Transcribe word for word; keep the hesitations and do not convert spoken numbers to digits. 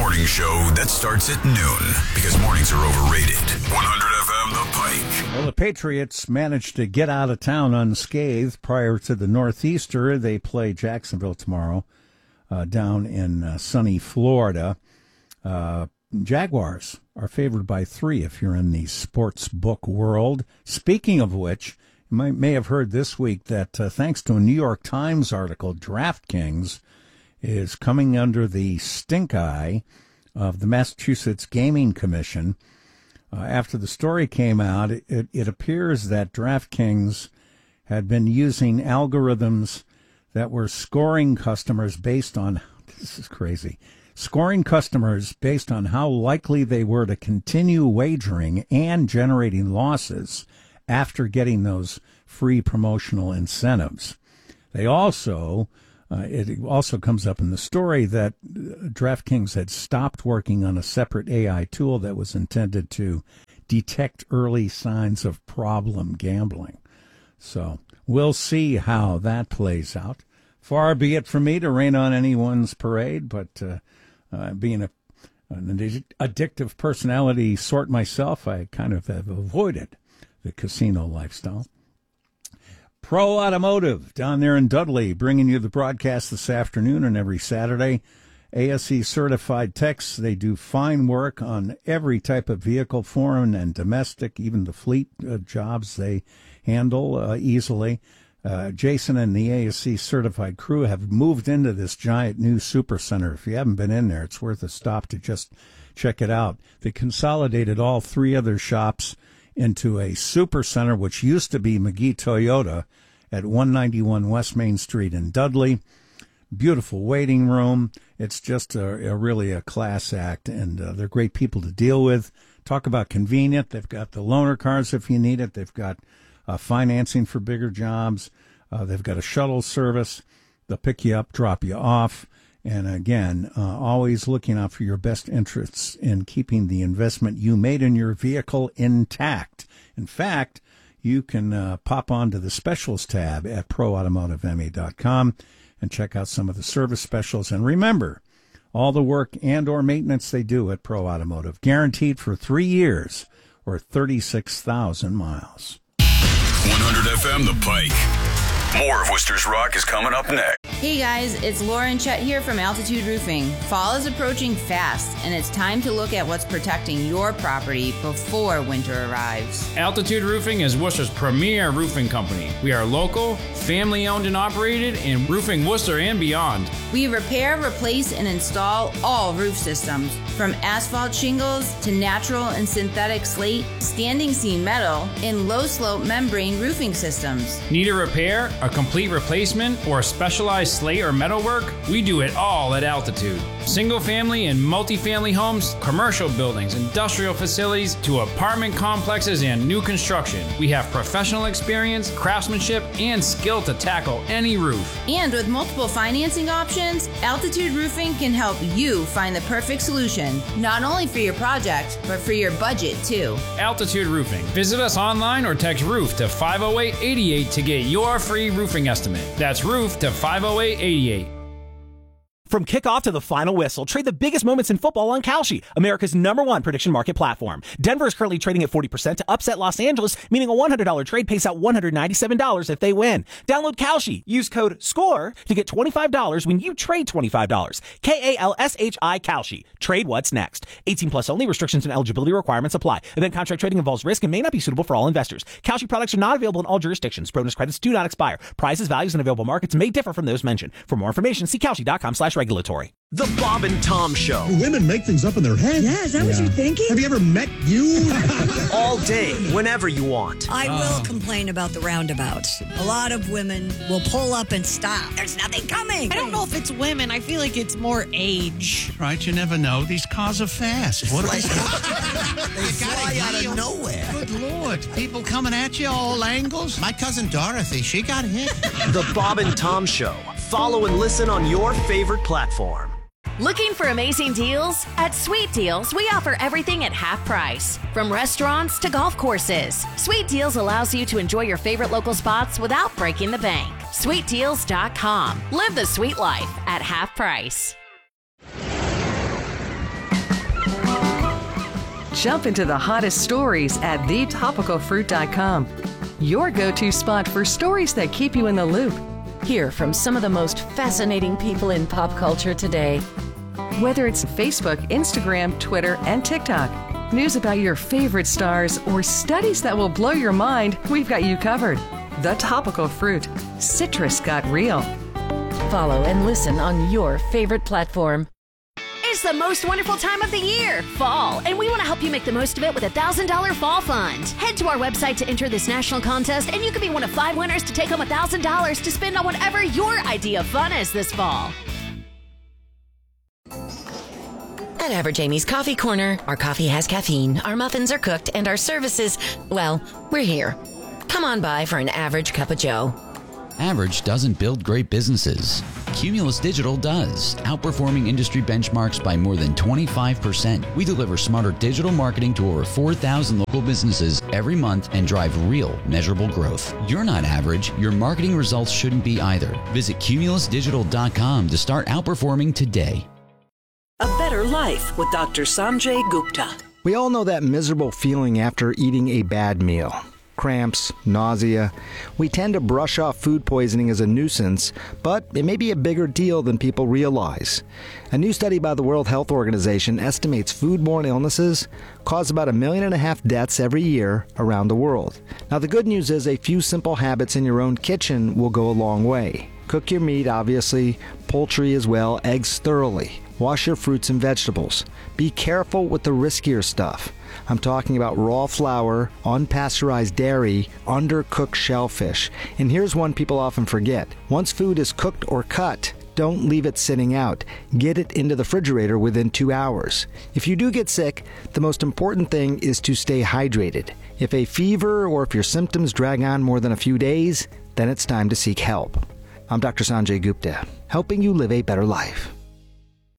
morning show that starts at noon because mornings are overrated. one hundred F M The Pike. Well, the Patriots managed to get out of town unscathed prior to the Northeaster. They play Jacksonville tomorrow uh, down in uh, sunny Florida. Uh, Jaguars are favored by three if you're in the sports book world. Speaking of which, you might, may have heard this week that uh, thanks to a New York Times article, DraftKings is coming under the stink eye of the Massachusetts Gaming Commission. Uh, after the story came out, it, it appears that DraftKings had been using algorithms that were scoring customers based on, this is crazy, scoring customers based on how likely they were to continue wagering and generating losses after getting those free promotional incentives. They also, uh, it also comes up in the story that DraftKings had stopped working on a separate A I tool that was intended to detect early signs of problem gambling. So we'll see how that plays out. Far be it from me to rain on anyone's parade, but uh, uh, being a, an addictive personality sort myself, I kind of have avoided the casino lifestyle. Pro Automotive down there in Dudley, bringing you the broadcast this afternoon and every Saturday. A S E certified techs, they do fine work on every type of vehicle, foreign and domestic, even the fleet uh, jobs they handle uh, easily. Uh, Jason and the A S E certified crew have moved into this giant new super center. If you haven't been in there, it's worth a stop to just check it out. They consolidated all three other shops into a super center, which used to be McGee Toyota at one ninety-one West Main Street in Dudley. Beautiful waiting room. It's just a, a really a class act, and uh, they're great people to deal with. Talk about convenient. They've got the loaner cars if you need it. They've got uh, financing for bigger jobs. Uh, they've got a shuttle service. They'll pick you up, drop you off. And again, uh, always looking out for your best interests in keeping the investment you made in your vehicle intact. In fact, you can uh, pop onto the specials tab at pro automotive m a dot com and check out some of the service specials. And remember, all the work and or maintenance they do at Pro Automotive, guaranteed for three years or thirty-six thousand miles. one hundred F M The Pike. More of Worcester's Rock is coming up next. Hey guys, it's Lauren Chet here from Altitude Roofing. Fall is approaching fast, and it's time to look at what's protecting your property before winter arrives. Altitude Roofing is Worcester's premier roofing company. We are local, family-owned and operated, in roofing Worcester and beyond. We repair, replace, and install all roof systems, from asphalt shingles to natural and synthetic slate, standing seam metal, and low-slope membrane roofing systems. Need a repair, a complete replacement, or a specialized slate or metal work? We do it all at Altitude. Single-family and multi-family homes, commercial buildings, industrial facilities, to apartment complexes and new construction. We have professional experience, craftsmanship, and skill to tackle any roof. And with multiple financing options, Altitude Roofing can help you find the perfect solution, not only for your project, but for your budget too. Altitude Roofing. Visit us online or text ROOF to five oh eight, eight eight to get your free roofing estimate. That's ROOF to five oh eight, eight eight. From kickoff to the final whistle, trade the biggest moments in football on Kalshi, America's number one prediction market platform. Denver is currently trading at forty percent to upset Los Angeles, meaning a one hundred dollars trade pays out one hundred ninety-seven dollars if they win. Download Kalshi. Use code SCORE to get twenty-five dollars when you trade twenty-five dollars. K A L S H I Kalshi. Trade what's next. eighteen plus only. Restrictions and eligibility requirements apply. Event contract trading involves risk and may not be suitable for all investors. Kalshi products are not available in all jurisdictions. Bonus credits do not expire. Prices, values, and available markets may differ from those mentioned. For more information, see Kalshi.com slash regulatory. The Bob and Tom Show. Women make things up in their head. Yeah, is that yeah. what you're thinking? Have you ever met you? All day, whenever you want. I oh. will complain about the roundabouts. A lot of women will pull up and stop. There's nothing coming. I don't know if it's women. I feel like it's more age. Right, you never know. These cars are fast. What like, they fly out of nowhere. Good Lord. People coming at you all angles. My cousin Dorothy, she got hit. The Bob and Tom Show. Follow and listen on your favorite platform. Looking for amazing deals? At Sweet Deals, we offer everything at half price. From restaurants to golf courses, Sweet Deals allows you to enjoy your favorite local spots without breaking the bank. sweet deals dot com. Live the sweet life at half price. Jump into the hottest stories at the topical fruit dot com. Your go-to spot for stories that keep you in the loop. Hear from some of the most fascinating people in pop culture today. Whether it's Facebook, Instagram, Twitter, and TikTok, news about your favorite stars, or studies that will blow your mind, we've got you covered. The Topical Fruit. Citrus got real. Follow and listen on your favorite platform. It's the most wonderful time of the year, fall, and we want to help you make the most of it with a one thousand dollars Fall Fund. Head to our website to enter this national contest, and you could be one of five winners to take home one thousand dollars to spend on whatever your idea of fun is this fall. At Average Amy's Coffee Corner, our coffee has caffeine, our muffins are cooked, and our services, well, we're here. Come on by for an average cup of joe. Average doesn't build great businesses. Cumulus Digital does, outperforming industry benchmarks by more than twenty-five percent. We deliver smarter digital marketing to over four thousand local businesses every month and drive real, measurable growth. You're not average. Your marketing results shouldn't be either. Visit cumulus digital dot com to start outperforming today. A Better Life with Doctor Sanjay Gupta. We all know that miserable feeling after eating a bad meal. Cramps, nausea. We tend to brush off food poisoning as a nuisance, but it may be a bigger deal than people realize. A new study by the World Health Organization estimates foodborne illnesses cause about a million and a half deaths every year around the world. Now, the good news is a few simple habits in your own kitchen will go a long way. Cook your meat, obviously, poultry as well, eggs thoroughly. Wash your fruits and vegetables. Be careful with the riskier stuff. I'm talking about raw flour, unpasteurized dairy, undercooked shellfish. And here's one people often forget. Once food is cooked or cut, don't leave it sitting out. Get it into the refrigerator within two hours. If you do get sick, the most important thing is to stay hydrated. If a fever or if your symptoms drag on more than a few days, then it's time to seek help. I'm Doctor Sanjay Gupta, helping you live a better life.